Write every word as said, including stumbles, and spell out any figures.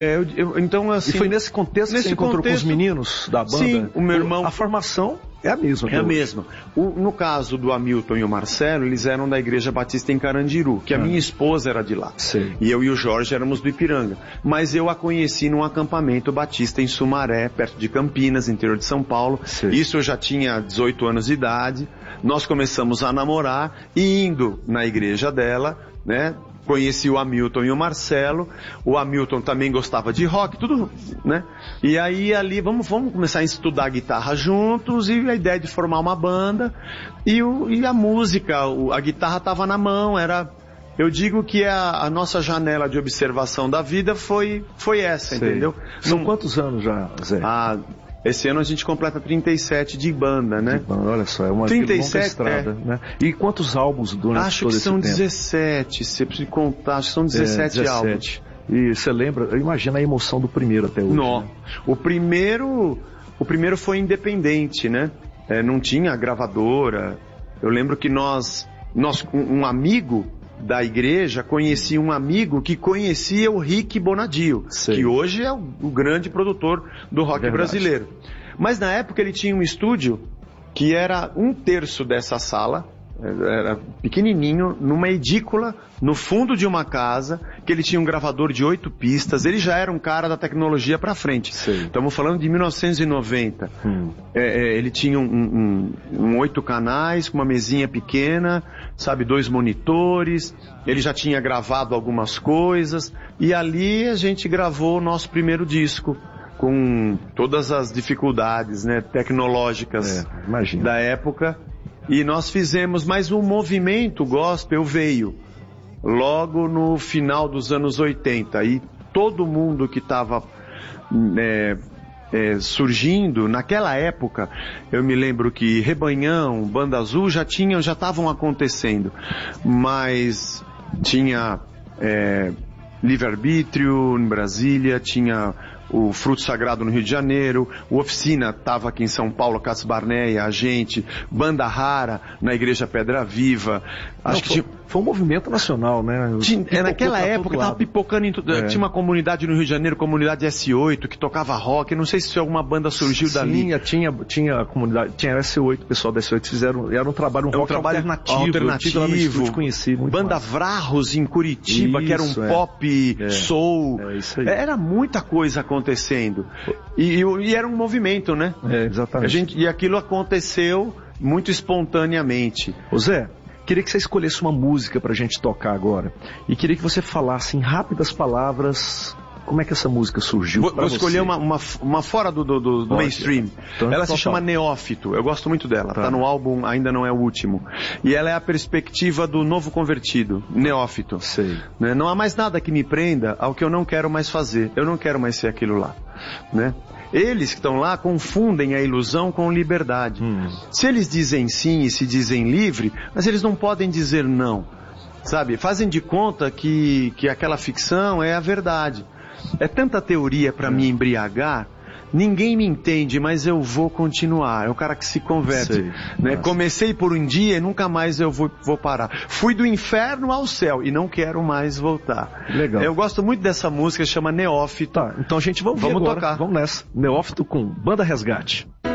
É, eu, eu, então, assim, e foi nesse contexto nesse que você encontrou contexto, com os meninos da banda? Sim, o meu irmão... A formação é a mesma. É a mesma. O, no caso do Hamilton e o Marcelo, eles eram da Igreja Batista em Carandiru, que a ah. minha esposa era de lá. Sim. E eu e o Jorge éramos do Ipiranga. Mas eu a conheci num acampamento batista em Sumaré, perto de Campinas, interior de São Paulo. Sim. Isso eu já tinha dezoito anos de idade. Nós começamos a namorar e indo na igreja dela, né? Conheci o Hamilton e o Marcelo. O Hamilton também gostava de rock, tudo, né? E aí ali, vamos, vamos começar a estudar guitarra juntos e a ideia de formar uma banda. E, o, e a música, o, a guitarra estava na mão, era... Eu digo que a, a nossa janela de observação da vida foi, foi essa, Sei. entendeu? São Não, quantos anos já, Zé? Ah, esse ano a gente completa trinta e sete de banda, né? De banda, olha só, é uma trinta e sete, longa estrada, é. né? E quantos álbuns durante acho todo que esse são tempo? dezessete, se preciso contar, acho que são dezessete, é, dezessete álbuns. E você lembra, imagina a emoção do primeiro até hoje. Não, né? o primeiro, o primeiro foi independente, né? É, não tinha gravadora. Eu lembro que nós, nós um, um amigo da igreja conhecia um amigo que conhecia o Rick Bonadio, Sei. que hoje é o, o grande produtor do rock Verdade. brasileiro. Mas na época ele tinha um estúdio que era um terço dessa sala, era pequenininho, numa edícula, no fundo de uma casa, que ele tinha um gravador de oito pistas. Ele já era um cara da tecnologia pra frente. Sei. Estamos falando de mil novecentos e noventa. Hum. É, é, ele tinha um, um, um oito canais, com uma mesinha pequena, sabe, dois monitores. Ele já tinha gravado algumas coisas. E ali a gente gravou o nosso primeiro disco, com todas as dificuldades, né, tecnológicas é, da época. E nós fizemos, mas o movimento gospel veio logo no final dos anos oitenta. E todo mundo que estava é, é, surgindo, naquela época, eu me lembro que Rebanhão, Banda Azul já tinham, já estavam acontecendo. Mas tinha é, Livre-Arbítrio em Brasília, tinha o Fruto Sagrado no Rio de Janeiro, o Oficina estava aqui em São Paulo, Cássio Barneia, a gente, Banda Rara na Igreja Pedra Viva. Acho Não, que foi, tinha... foi um movimento nacional, né? Tinha, é, naquela época estava pipocando em tudo. É. Tinha uma comunidade no Rio de Janeiro, comunidade S oito, que tocava rock. Não sei se alguma banda surgiu Sim, dali. Tinha, tinha, tinha a comunidade, tinha S oito, o pessoal da S oito fizeram, era um trabalho, um é um rock trabalho alternativo. alternativo. Eu estúdio, conheci muito Banda mais. Vrarros em Curitiba, isso, que era um é. pop, é. soul. É isso aí. Era muita coisa acontecendo. E, e, e era um movimento, né? É, exatamente. A gente, e aquilo aconteceu muito espontaneamente. Ô Zé, queria que você escolhesse uma música pra gente tocar agora. E queria que você falasse em rápidas palavras como é que essa música surgiu. Vou, vou escolher uma, uma, uma fora do, do, do mainstream. Então, ela total. se chama Neófito. Eu gosto muito dela. Tá. Tá no álbum, ainda não é o último. E ela é a perspectiva do novo convertido. Neófito. Sei. Né? Não há mais nada que me prenda ao que eu não quero mais fazer. Eu não quero mais ser aquilo lá. Né? Eles que estão lá confundem a ilusão com liberdade. Hum. Se eles dizem sim e se dizem livre, mas eles não podem dizer não. Sabe? Fazem de conta que, que aquela ficção é a verdade. É tanta teoria para é. me embriagar, ninguém me entende, mas eu vou continuar. É o cara que se converte. Né? Comecei por um dia e nunca mais eu vou, vou parar. Fui do inferno ao céu e não quero mais voltar. Legal. Eu gosto muito dessa música, chama Neófito. Tá, então a gente vamos, vamos agora. tocar. Vamos nessa. Neófito com Banda Resgate.